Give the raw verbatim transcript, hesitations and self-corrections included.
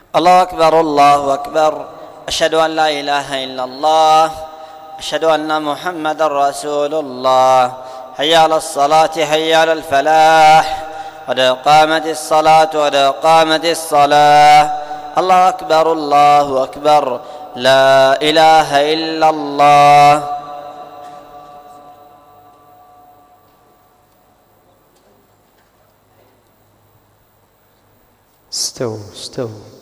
الله أكبر الله أكبر. أشهد أن لا إله إلا الله. أشهد أن محمد رسول الله. حي على الصلاة حي على الفلاح. قد قامت الصلاة قد قامت الصلاة. الله أكبر الله أكبر. لا إله إلا الله. استووا استووا.